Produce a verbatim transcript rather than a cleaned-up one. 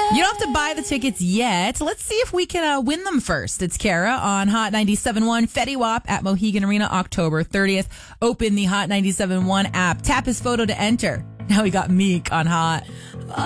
You don't have to buy the tickets yet. Let's see if we can uh, win them first. It's Kara on Hot ninety-seven point one Fetty Wap at Mohegan Arena, October thirtieth. Open the Hot ninety-seven point one app. Tap his photo to enter. Now we got Meek on Hot.